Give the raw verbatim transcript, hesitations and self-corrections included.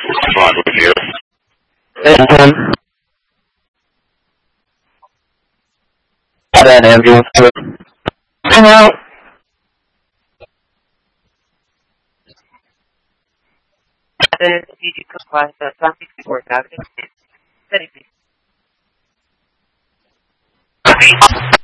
Fine with you. And um, that ambulance to come out. The strategic class uh, traffic support happening. Steady, please.